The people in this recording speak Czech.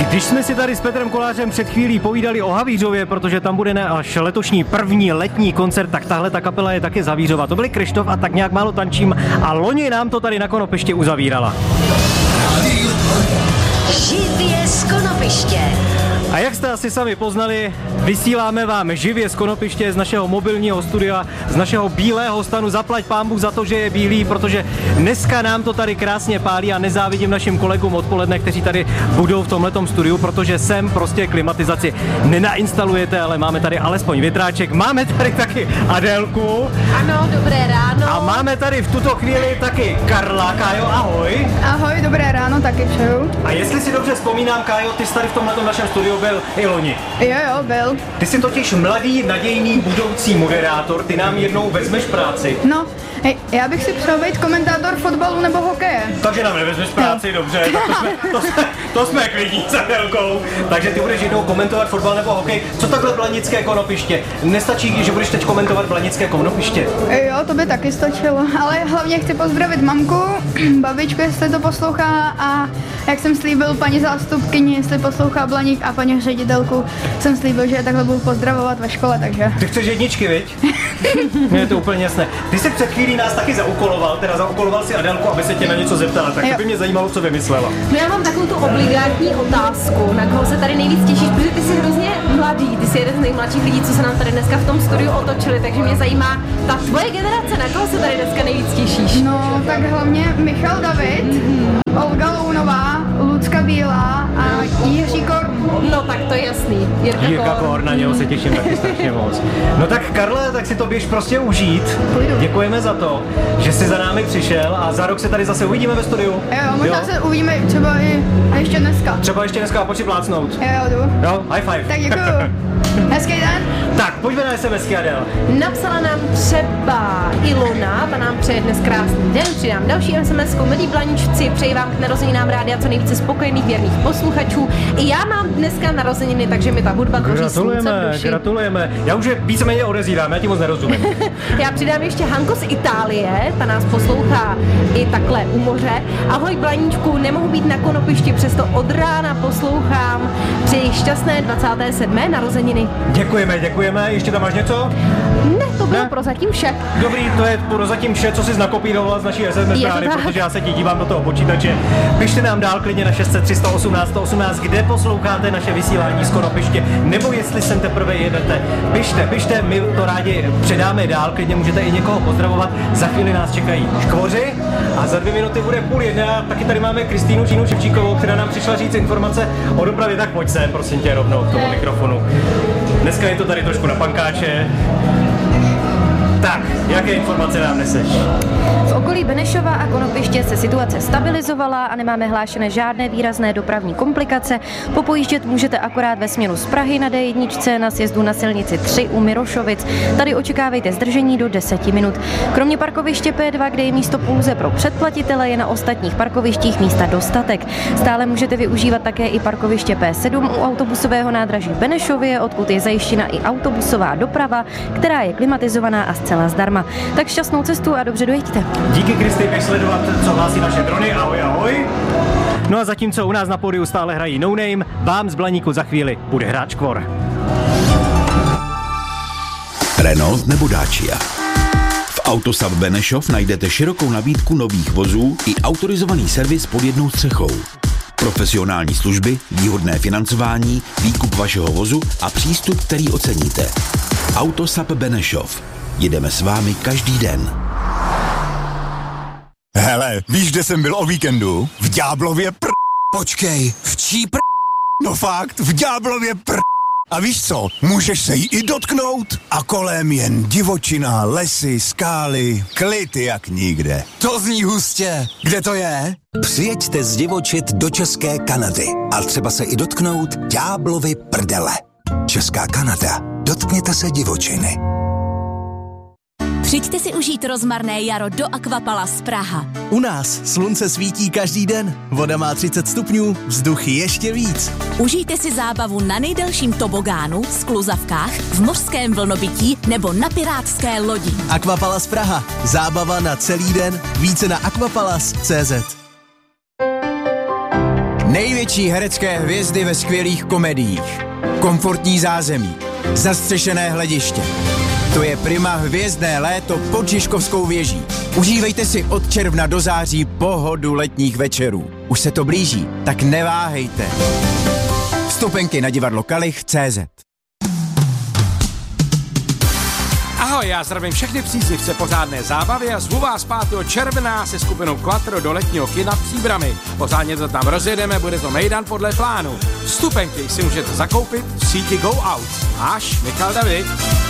Když jsme si tady s Petrem Kolářem před chvílí povídali o Havířově, protože tam bude až letošní první letní koncert, tak tahle ta kapela je taky z Havířova. To byli Krištof a Tak nějak málo tančím a loni nám to tady na Konopišti uzavírala. Živě z Konopiště. A jak jste asi sami poznali, vysíláme vám živě z Konopiště, z našeho mobilního studia, z našeho bílého stanu. Zaplať pánbůh za to, že je bílý, protože dneska nám to tady krásně pálí a nezávidím našim kolegům odpoledne, kteří tady budou v tomhletom studiu, protože sem prostě klimatizaci nenainstalujete, ale máme tady alespoň větráček. Máme tady taky Adélku. Ano, dobré ráno. A máme tady v tuto chvíli taky Karla. Kájo, ahoj. Ahoj, dobré ráno, taky přeju. A jestli si dobře vzpomínám, Kájo, ty jsi tady v tomhletom našem studiu byl i loni. Jo, byl. Ty jsi totiž mladý, nadějný, budoucí moderátor, ty nám jednou vezmeš práci. No, hej, já bych si přál být komentátor fotbalu nebo hokeje. Takže nám nevezmeš práci, dobře, tak to jsme klidní s Adélkou. Takže ty budeš jednou komentovat fotbal nebo hokej. Co takhle Blanické Konopiště? Nestačí, že budeš teď komentovat Blanické Konopiště? Jo, to by taky stačilo, ale hlavně chci pozdravit mamku, babičku, jestli to poslouchá a jak jsem slíbil paní zástupkyni, jestli poslouchá Blaník a paní ředitelku, jsem slíbil, že je takhle budu pozdravovat ve škole, takže. Ty chceš jedničky, viď? Je to úplně jasné. Ty jsi před chvílí nás taky zaúkoloval si Adélku, aby se tě na něco zeptala, tak to by mě zajímalo, co vymyslela. No já mám takovou tu obligátní otázku, na koho se tady nejvíc těšíš, protože ty jsi hrozně mladý, ty jsi jeden z nejmladších lidí, co se nám tady dneska v tom studiu otočili, takže mě zajímá ta tvoje generace, na koho se tady dneska nejvíc těšíš? No, tak hlavně Michal David, Olga Lounová, Lucka Bílá a Jiří Korn. No tak to je jasný, Jirka Korn, na něho se těším taky strašně moc. No tak Karle, tak si to běž prostě užít. Půjdu. Děkujeme za to, že jsi za námi přišel a za rok se tady zase uvidíme ve studiu. Jo, možná se uvidíme třeba i ještě dneska. Třeba ještě dneska pojď si plácnout. Jo, jdu. Jo, high five. Tak děkuju. Hezký den. Tak, pojďme na SMSky, Adel. Napsala nám třeba Ilona, ta nám přeje dnes krásný den, přidám další SMS-ku, milí Blaničci, přeji vám k narozeninám rádia co nejvíce spokojených věrných posluchačů. I já mám dneska narozeniny, takže mi ta hudba tvoří slunce v duši. Gratulujeme. Já už je víceméně odezírám, já ti moc nerozumím. Já přidám ještě Hanko z Itálie, ta nás poslouchá i takhle u moře. Ahoj Blaníčku, nemohu být na Konopišti, přesto od rána poslouchám. Přeji šťastné 27. narozeniny. Děkujeme. Ještě tam máš něco? Ne, to bylo prozatím vše. Dobrý, to je prozatím vše, co jsi nakopíroval z naší SMS rády, protože já se ti dívám do toho počítače. Pište nám dál klidně na 600 318 118, kde posloucháte naše vysílání z Konopiště, nebo jestli sem teprve jedete. Pište, my to rádi předáme dál, klidně můžete i někoho pozdravovat. Za chvíli nás čekají škvoři a za 2 minuty bude 12:30. Taky tady máme Kristýnu Čínu Ševčíkovou, která nám přišla říct informace o dopravě, tak pojď sem, prosím tě, rovnou k tomu mikrofonu. Dneska je to tady trošku na pankáče. Tak, jaké informace nám neseš? V okolí Benešova a Konopiště se situace stabilizovala a nemáme hlášené žádné výrazné dopravní komplikace. Popojíždět můžete akorát ve směru z Prahy na D1 na sjezdu na silnici 3 u Mirošovic. Tady očekávejte zdržení do 10 minut. Kromě parkoviště P2, kde je místo pouze pro předplatitele, je na ostatních parkovištích místa dostatek. Stále můžete využívat také i parkoviště P7 u autobusového nádraží v Benešově, odkud je zajištěna i autobusová doprava, která je klimatizovaná a zcela zdarma. Tak šťastnou cestu a dobře dojeďte. Díky, Kristy, běž sledovat, co hlásí naše drony. Ahoj. No a zatímco u nás na pódiu stále hrají No Name, vám z Blaníku za chvíli bude hrát Škvor. Renault nebo Dacia. V Autosap Benešov najdete širokou nabídku nových vozů i autorizovaný servis pod jednou střechou. Profesionální služby, výhodné financování, výkup vašeho vozu a přístup, který oceníte. Autosap Benešov. Jedeme s vámi každý den. Hele, víš, kde jsem byl o víkendu? V Ďáblově Počkej, v čí No fakt, v Ďáblově A víš co, můžeš se jí i dotknout a kolem jen divočina, lesy, skály, klid jak nikde. To zní hustě. Kde to je? Přijeďte zdivočit do České Kanady a třeba se i dotknout Ďáblovy prdele. Česká Kanada. Dotkněte se divočiny. Přijďte si užít rozmarné jaro do Aquapalace Praha. U nás slunce svítí každý den, voda má 30 stupňů, vzduch ještě víc. Užijte si zábavu na nejdelším tobogánu, skluzavkách, v mořském vlnobytí nebo na pirátské lodi. Aquapalace Praha. Zábava na celý den. Více na aquapalace.cz. Největší herecké hvězdy ve skvělých komediích. Komfortní zázemí. Zastřešené hlediště. To je Prima hvězdné léto pod Žižkovskou věží. Užívejte si od června do září pohodu letních večerů. Už se to blíží, tak neváhejte. Vstupenky na divadlo Kalich.cz. Ahoj, já zdravím všechny příznivce pořádné zábavy a zvu vás 5. června se skupinou Quattro do letního kina v Příbrami. Pořádně to tam rozjedeme, bude to mejdan podle plánu. Vstupenky si můžete zakoupit v síti Go Out. Až Michal David.